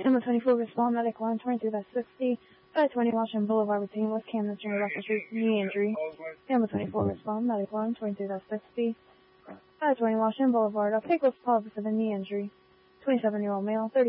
Number 24, respond medic line 22-60, 520 Washington Boulevard with West Camden Street, Russell Street, knee injury. Number 24, respond medic line 22-60, 520 Washington Boulevard. I'll take what's positive for the knee injury. 27-year-old male, 30.